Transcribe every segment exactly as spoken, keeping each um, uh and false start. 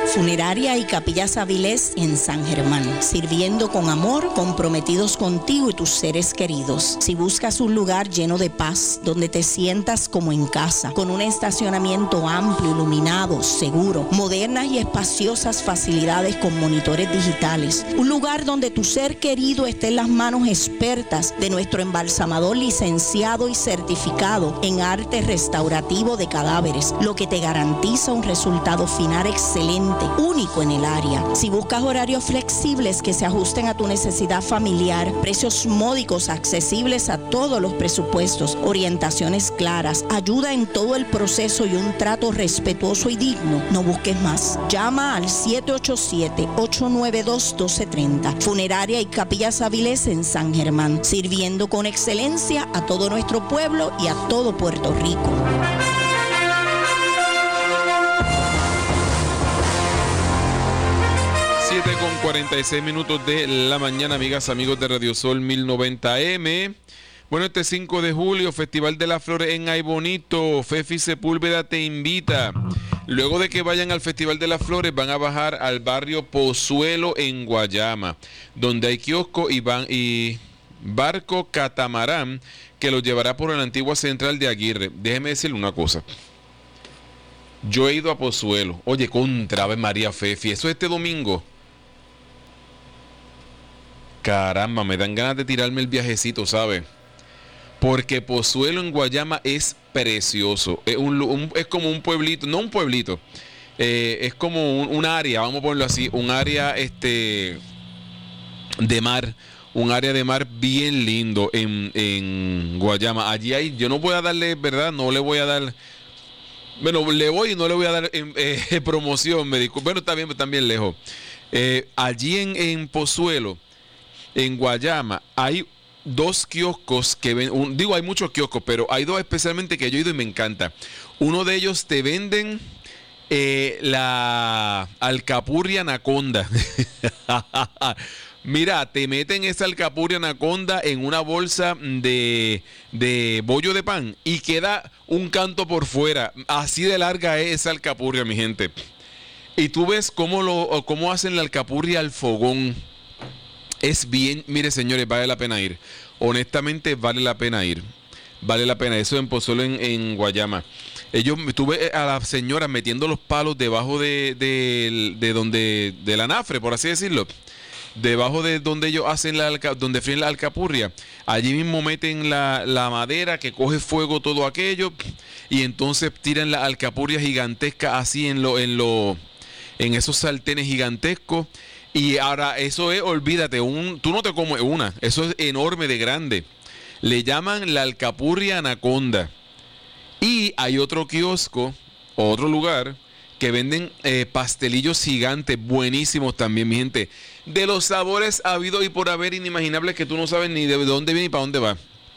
Funeraria y Capillas Avilés en San Germán, sirviendo con amor, comprometidos contigo y tus seres queridos. Si buscas un lugar lleno de paz, donde te sientas como en casa, con un estacionamiento amplio, iluminado, seguro, modernas y espaciosas facilidades con monitores digitales, un lugar donde tu ser querido esté en las manos expertas de nuestro embalsamador licenciado y certificado en arte restaurativo de cadáveres, lo que te garantiza un resultado final excelente, único en el área. Si buscas horarios flexibles que se ajusten a tu necesidad familiar, precios módicos accesibles a todos los presupuestos, orientaciones claras, ayuda en todo el proceso y un trato respetuoso y digno, no busques más. Llama al siete ocho siete, ocho nueve dos, uno dos tres cero. Funeraria y Capillas Avilés en San Germán, sirviendo con excelencia a todo nuestro pueblo y a todo Puerto Rico. siete con cuarenta y seis minutos de la mañana, amigas, amigos de Radio Sol mil noventa eme. Bueno, este cinco de julio, Festival de las Flores en Ay Bonito. Fefi Sepúlveda te invita. Luego de que vayan al Festival de las Flores, van a bajar al barrio Pozuelo en Guayama, donde hay kiosco y, van, y barco catamarán que los llevará por la antigua central de Aguirre. Déjeme decirle una cosa. Yo he ido a Pozuelo. Oye, contra Ave María, Fefi, eso es este domingo. Caramba, me dan ganas de tirarme el viajecito, ¿sabe? Porque Pozuelo en Guayama es precioso. Es, un, un, es como un pueblito, no un pueblito, eh, es como un, un área, vamos a ponerlo así, un área este de mar, un área de mar bien lindo en, en Guayama. Allí hay, yo no voy a darle, ¿verdad? No le voy a dar, bueno, le voy y no le voy a dar eh, eh, promoción, me disculpo. Bueno, está bien, también lejos. Eh, allí en, en Pozuelo, en Guayama, hay dos kioscos que ven, un, digo, hay muchos kioscos, pero hay dos especialmente que yo he ido y me encanta. Uno de ellos te venden eh, la alcapurria anaconda. Mira, te meten esa alcapurria anaconda en una bolsa de, de bollo de pan y queda un canto por fuera. Así de larga es esa alcapurria, mi gente. Y tú ves cómo, lo, cómo hacen la alcapurria al fogón. Es bien, mire señores, vale la pena ir. Honestamente vale la pena ir. Vale la pena. Eso en Pozuelo en, en Guayama. Ellos, tuve a la señora metiendo los palos debajo de, de, de donde, de la nafre, por así decirlo. Debajo de donde ellos hacen la alca, donde fríen la alcapurria. Allí mismo meten la, la madera que coge fuego todo aquello. Y entonces tiran la alcapurria gigantesca así en lo, en lo, en esos sartenes gigantescos. Y ahora eso es, olvídate, un, tú no te comes una, eso es enorme de grande. Le llaman la alcapurria anaconda. Y hay otro kiosco, otro lugar, que venden eh, pastelillos gigantes, buenísimos también, mi gente. De los sabores habidos y por haber inimaginables que tú no sabes ni de dónde viene y para dónde va.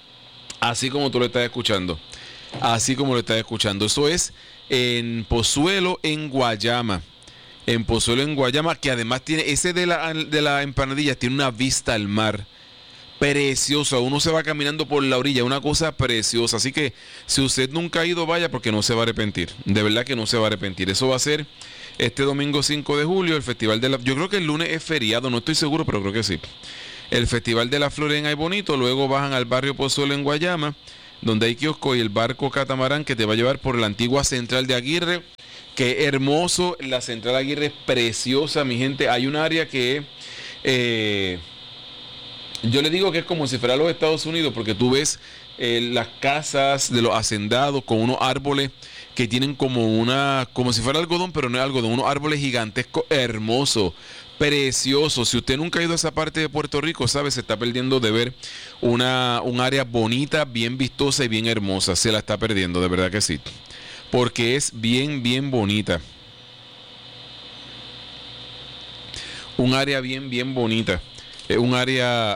Así como tú lo estás escuchando. Así como lo estás escuchando. Eso es en Pozuelo, en Guayama. En Pozuelo en Guayama, que además tiene, ese de la, de la empanadilla tiene una vista al mar preciosa, uno se va caminando por la orilla, una cosa preciosa, así que si usted nunca ha ido, vaya, porque no se va a arrepentir, de verdad que no se va a arrepentir. Eso va a ser este domingo cinco de julio, el Festival de la, yo creo que el lunes es feriado, no estoy seguro, pero creo que sí, el Festival de la Flores en Ay Bonito. Luego bajan al barrio Pozuelo en Guayama, donde hay kiosco y el barco catamarán que te va a llevar por la antigua central de Aguirre. Qué hermoso, la central Aguirre es preciosa, mi gente. Hay un área que eh, yo le digo que es como si fuera los Estados Unidos, porque tú ves eh, las casas de los hacendados con unos árboles que tienen como una, como si fuera algodón, pero no es algodón, unos árboles gigantescos, hermosos, preciosos. Si usted nunca ha ido a esa parte de Puerto Rico, sabe, se está perdiendo de ver una, un área bonita, bien vistosa y bien hermosa. Se la está perdiendo, de verdad que sí. Porque es bien, bien bonita. Un área bien, bien bonita. Es un área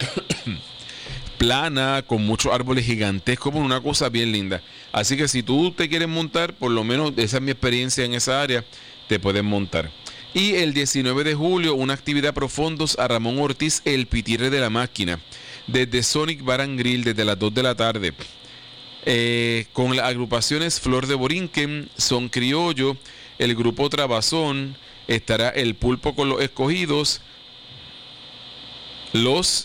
plana, con muchos árboles gigantescos, una cosa bien linda. Así que si tú te quieres montar, por lo menos esa es mi experiencia en esa área, te puedes montar. Y el diecinueve de julio, una actividad pro fondos a Ramón Ortiz, el pitirre de la máquina. Desde Sonic Bar and Grill, desde las dos de la tarde. Eh, con las agrupaciones Flor de Borinquen, Son Criollo, el grupo Trabazón, estará el Pulpo con los Escogidos, los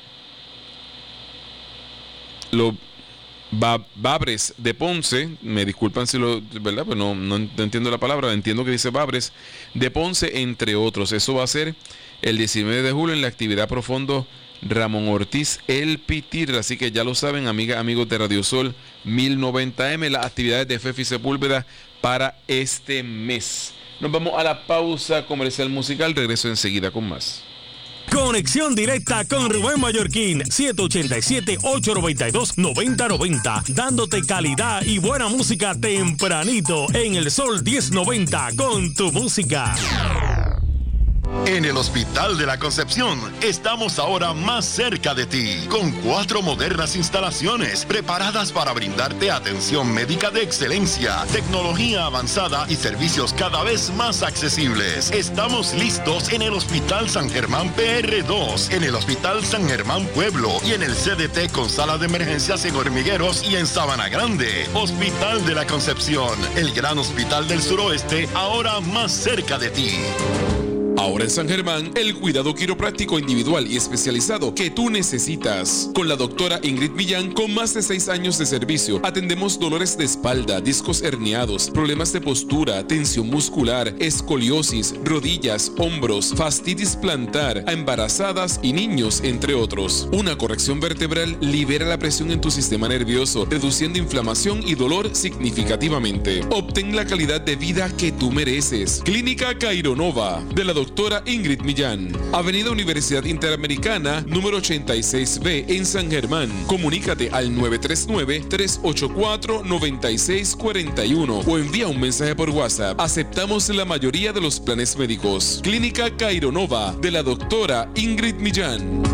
los Babres de Ponce, me disculpan si lo, ¿verdad? Pues no, no, no entiendo la palabra, entiendo que dice Babres de Ponce, entre otros. Eso va a ser el diecinueve de julio en la actividad Profundo Ramón Ortiz El Pitir. Así que ya lo saben, amigas, amigos de Radio Sol mil noventa eme, las actividades de Fefi Sepúlveda para este mes. Nos vamos a la pausa comercial musical, regreso enseguida con más. Conexión directa con Rubén Mallorquín, siete ocho siete, ocho nueve dos, nueve cero nueve cero, dándote calidad y buena música tempranito en el Sol diez noventa con tu música. En el Hospital de la Concepción estamos ahora más cerca de ti, con cuatro modernas instalaciones preparadas para brindarte atención médica de excelencia, tecnología avanzada y servicios cada vez más accesibles. Estamos listos en el Hospital San Germán P R dos, en el Hospital San Germán Pueblo y en el C D T con sala de emergencias en Hormigueros y en Sabana Grande. Hospital de la Concepción, el gran hospital del suroeste, ahora más cerca de ti. Ahora en San Germán, el cuidado quiropráctico individual y especializado que tú necesitas. Con la doctora Ingrid Millán, con más de seis años de servicio, atendemos dolores de espalda, discos herniados, problemas de postura, tensión muscular, escoliosis, rodillas, hombros, fastitis plantar, a embarazadas y niños, entre otros. Una corrección vertebral libera la presión en tu sistema nervioso, reduciendo inflamación y dolor significativamente. Obtén la calidad de vida que tú mereces. Clínica Caironova, de la doctora Ingrid Millán, Avenida Universidad Interamericana, número ochenta y seis B en San Germán. Comunícate al nueve tres nueve, tres ocho cuatro, nueve seis cuatro uno o envía un mensaje por WhatsApp. Aceptamos la mayoría de los planes médicos. Clínica Caironova, de la doctora Ingrid Millán.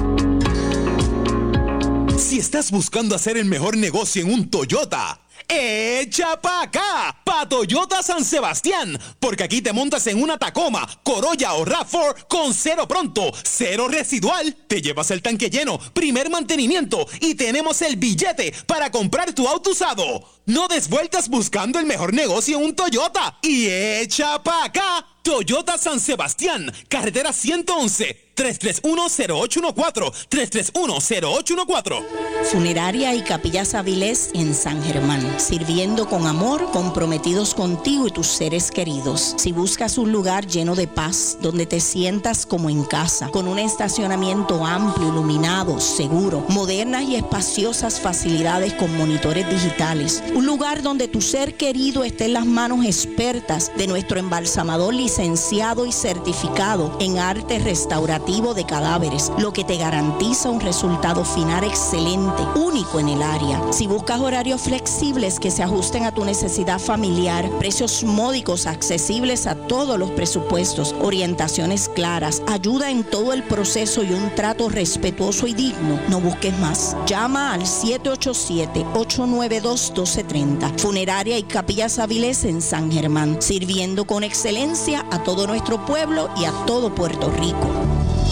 Si estás buscando hacer el mejor negocio en un Toyota, ¡echa pa' acá! Pa' Toyota San Sebastián, porque aquí te montas en una Tacoma, Corolla o RAV cuatro con cero pronto, cero residual, te llevas el tanque lleno, primer mantenimiento y tenemos el billete para comprar tu auto usado. No des vueltas buscando el mejor negocio en un Toyota y echa pa' acá. Toyota San Sebastián, carretera ciento once, tres tres uno, cero ocho uno cuatro, tres tres uno, cero ocho uno cuatro. Funeraria y Capillas Avilés en San Germán, sirviendo con amor, comprometidos contigo y tus seres queridos. Si buscas un lugar lleno de paz, donde te sientas como en casa, con un estacionamiento amplio, iluminado, seguro, modernas y espaciosas facilidades con monitores digitales, un lugar donde tu ser querido esté en las manos expertas de nuestro embalsamador licenciado y certificado en arte restaurativo de cadáveres, lo que te garantiza un resultado final excelente, único en el área. Si buscas horarios flexibles que se ajusten a tu necesidad familiar, precios módicos accesibles a todos los presupuestos, orientaciones claras, ayuda en todo el proceso y un trato respetuoso y digno, no busques más. Llama al siete ocho siete, ocho nueve dos, uno dos tres cero. Funeraria y Capillas Avilés en San Germán, sirviendo con excelencia a todo nuestro pueblo y a todo Puerto Rico.